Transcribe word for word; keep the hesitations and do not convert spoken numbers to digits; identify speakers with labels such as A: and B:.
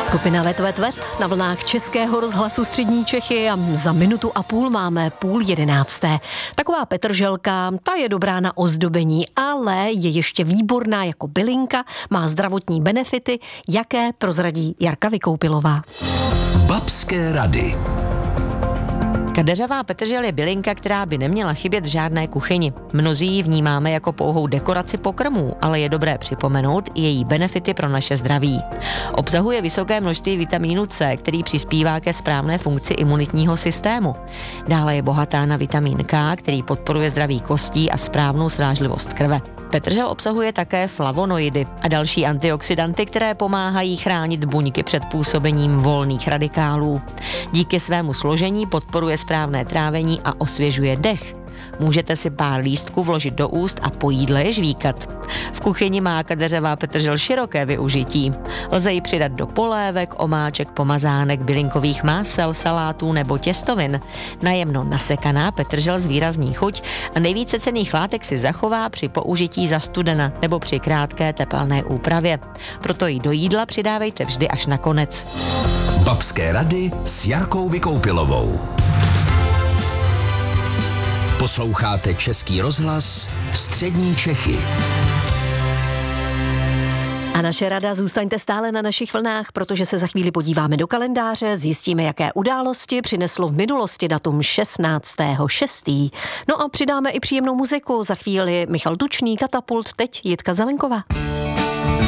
A: Skupina Vet Vet Vet na vlnách Českého rozhlasu Střední Čechy a za minutu a půl máme půl jedenácté. Taková petrželka, ta je dobrá na ozdobení, ale je ještě výborná jako bylinka, má zdravotní benefity, jaké prozradí Jarka Vykoupilová.
B: Babské rady.
C: Kadeřavá petržel je bylinka, která by neměla chybět v žádné kuchyni. Mnozí ji vnímáme jako pouhou dekoraci pokrmů, ale je dobré připomenout i její benefity pro naše zdraví. Obsahuje vysoké množství vitamínu C, který přispívá ke správné funkci imunitního systému. Dále je bohatá na vitamin K, který podporuje zdraví kostí a správnou srážlivost krve. Petržel obsahuje také flavonoidy a další antioxidanty, které pomáhají chránit buňky před působením volných radikálů. Díky svému složení podporuje správné trávení a osvěžuje dech. Můžete si pár lístků vložit do úst a po jídle je žvíkat. V kuchyni má kadeřavá petržel široké využití. Lze ji přidat do polévek, omáček, pomazánek, bylinkových másel, salátů nebo těstovin. Najemno nasekaná petržel zvýrazní chuť a nejvíce cenných látek si zachová při použití zastudena nebo při krátké tepelné úpravě. Proto ji do jídla přidávejte vždy až na konec.
B: Babské rady s Jarkou Vykoupilovou. Posloucháte Český rozhlas Střední Čechy.
A: A naše rada, zůstaňte stále na našich vlnách, protože se za chvíli podíváme do kalendáře, zjistíme, jaké události přineslo v minulosti datum šestnáctého šestého No a přidáme i příjemnou muziku. Za chvíli Michal Tučný, Katapult, teď Jitka Zelenková.